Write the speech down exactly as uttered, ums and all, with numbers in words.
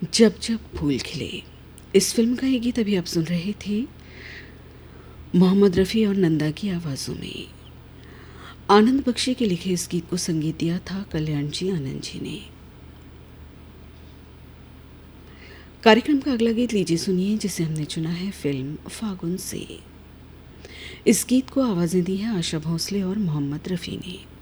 जब जब फूल खिले, इस फिल्म का ये गीत अभी आप सुन रहे थे मोहम्मद रफ़ी और नंदा की आवाज़ों में। आनंद बख्शी के लिखे इस गीत को संगीत दिया था कल्याण जी आनंद जी ने। कार्यक्रम का अगला गीत लीजिए सुनिए, जिसे हमने चुना है फिल्म फागुन से। इस गीत को आवाज़ें दी हैं आशा भोसले और मोहम्मद रफ़ी ने।